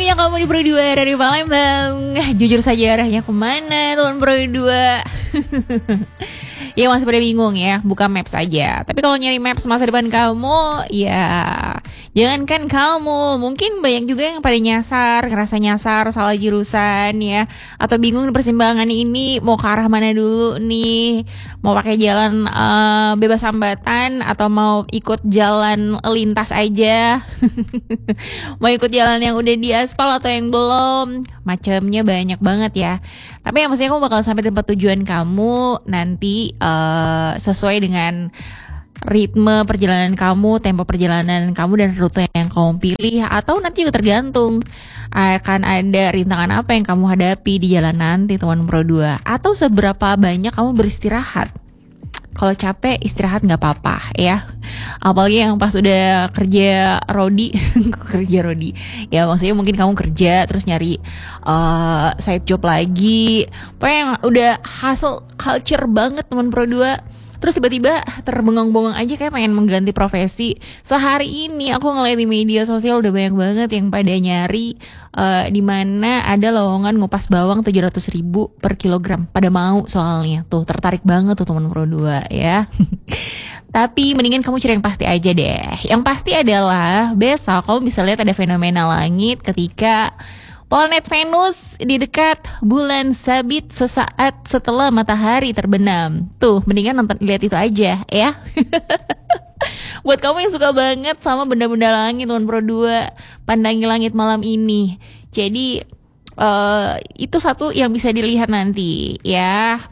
semuanya, kamu di Pro 2 dari Palembang. Jujur saja arahnya kemana teman Pro 2? Ya masih pada bingung ya, buka maps aja. Tapi kalau nyari maps masa depan kamu, ya jangankan kamu, mungkin banyak juga yang pada nyasar, ngerasa nyasar, salah jurusan ya, atau bingung di persimpangan ini mau ke arah mana dulu nih, mau pakai jalan bebas hambatan atau mau ikut jalan lintas aja. Mau ikut jalan yang udah diaspal atau yang belum, macamnya banyak banget ya. Tapi yang pastinya kamu bakal sampai tempat tujuan kamu nanti sesuai dengan ritme perjalanan kamu, tempo perjalanan kamu, dan rute yang kamu pilih. Atau nanti juga tergantung akan ada rintangan apa yang kamu hadapi di jalan nanti teman Pro 2. Atau seberapa banyak kamu beristirahat. Kalau capek istirahat gak apa-apa ya. Apalagi yang pas udah kerja rodi. Kerja rodi ya, maksudnya mungkin kamu kerja terus nyari side job lagi, pokoknya yang udah hustle culture banget teman Pro 2. Terus tiba-tiba terbengong-bengong aja kayak pengen mengganti profesi. Sehari ini aku ngeliat di media sosial udah banyak banget yang pada nyari di mana ada lowongan ngupas bawang 700.000 per kilogram. Pada mau soalnya tuh, tertarik banget tuh teman Pro 2 ya. Tapi mendingan kamu cari yang pasti aja deh. Yang pasti adalah besok kamu bisa lihat ada fenomena langit ketika planet Venus di dekat bulan Sabit sesaat setelah matahari terbenam. Tuh, mendingan nonton, lihat itu aja ya. Buat kamu yang suka banget sama benda-benda langit teman Pro 2, pandangi langit malam ini. Jadi itu satu yang bisa dilihat nanti ya,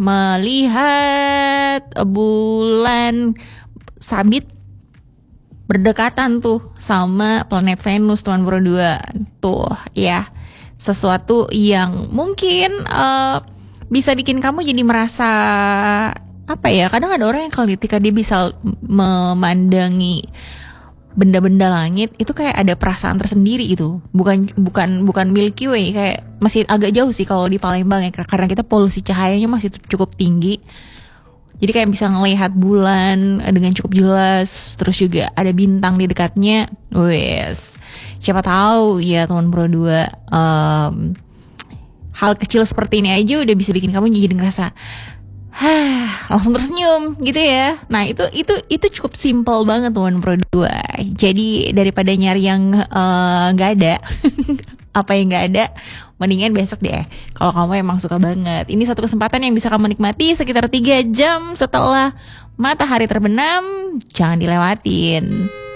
melihat bulan Sabit berdekatan tuh sama planet Venus teman Pro 2. Tuh ya, sesuatu yang mungkin bisa bikin kamu jadi merasa apa ya, kadang ada orang yang ketika dia bisa memandangi benda-benda langit itu kayak ada perasaan tersendiri itu. Bukan Milky Way, kayak masih agak jauh sih kalau di Palembang ya, karena kita polusi cahayanya masih cukup tinggi. Jadi kayak bisa ngelihat bulan dengan cukup jelas, terus juga ada bintang di dekatnya. Wes, siapa tahu ya teman Pro 2, hal kecil seperti ini aja udah bisa bikin kamu jadi ngerasa langsung tersenyum gitu ya. Nah itu cukup simple banget teman Pro 2. Jadi daripada nyari yang nggak ada apa yang nggak ada, mendingan besok deh kalau kamu emang suka banget. Ini satu kesempatan yang bisa kamu nikmati sekitar 3 jam setelah matahari terbenam, jangan dilewatin.